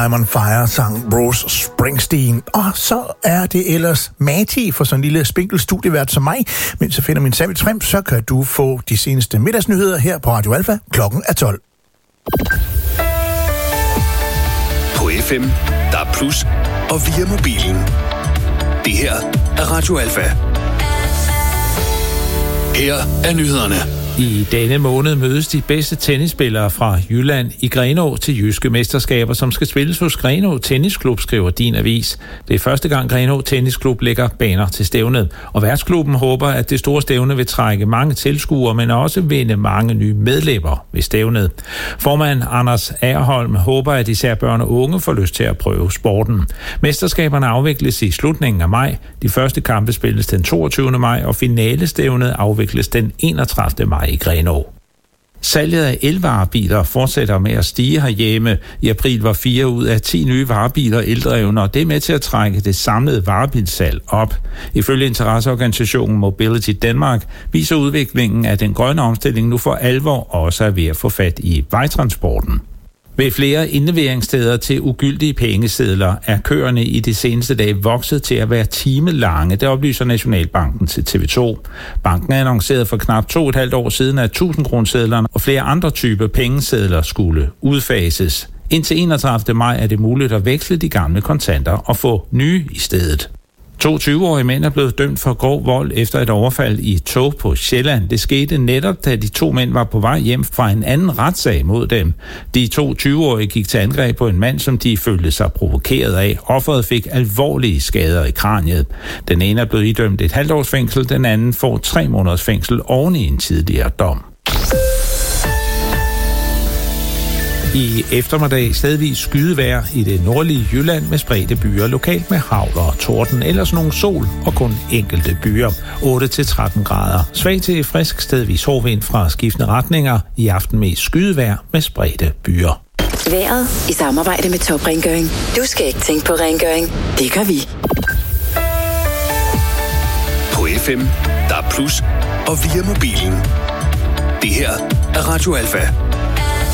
I'm on fire, sang Bruce Springsteen. Og så er det ellers mati for sådan en lille spinkel studievært som mig. Mens jeg finder min sandwich frem, så kan du få de seneste middagsnyheder her på Radio Alfa. Klokken er 12. På FM, der er plus, og via mobilen. Det her er Radio Alfa. Her er nyhederne. I denne måned mødes de bedste tennisspillere fra Jylland i Grenaa til jyske mesterskaber, som skal spilles hos Grenaa Tennisklub, skriver Din Avis. Det er første gang Grenaa Tennisklub lægger baner til stævnet, og værtsklubben håber, at det store stævne vil trække mange tilskuere, men også vinde mange nye medlemmer ved stævnet. Formand Anders Agerholm håber, at især børn og unge får lyst til at prøve sporten. Mesterskaberne afvikles i slutningen af maj. De første kampe spilles den 22. maj, og finalestævnet afvikles den 31. maj i Grenaa. Salget af elvarebiler fortsætter med at stige herhjemme. I april var 4 ud af 10 nye varebiler eldrevne, og det er med til at trække det samlede varebilsalg op. Ifølge interesseorganisationen Mobility Denmark viser udviklingen af den grønne omstilling nu for alvor også er ved at få fat i vejtransporten. Ved flere indleveringssteder til ugyldige pengesedler er køerne i de seneste dage vokset til at være timelange, det oplyser Nationalbanken til TV2. Banken annoncerede for knap 2,5 år siden, at 1000-kronesedlerne og flere andre typer pengesedler skulle udfases. Indtil 31. maj er det muligt at veksle de gamle kontanter og få nye i stedet. 2 20-årige mænd er blevet dømt for grov vold efter et overfald i et tog på Sjælland. Det skete netop, da de 2 mænd var på vej hjem fra en anden retssag mod dem. De 2 20-årige gik til angreb på en mand, som de følte sig provokeret af. Offeret fik alvorlige skader i kraniet. Den ene er blevet idømt et halvt års fængsel, den anden får 3 måneders fængsel oven i en tidligere dom. I eftermiddag stedvis skydevejr i det nordlige Jylland med spredte byer, lokalt med hagl og torden, ellers nogle sol og kun enkelte byer. 8-13 grader. Svag til frisk stedvis hårdvind fra skiftende retninger. I aften mest skydevejr med spredte byer. Vejret i samarbejde med Top Rengøring. Du skal ikke tænke på rengøring. Det gør vi. På FM, der er plus, og via mobilen. Det her er Radio Alfa.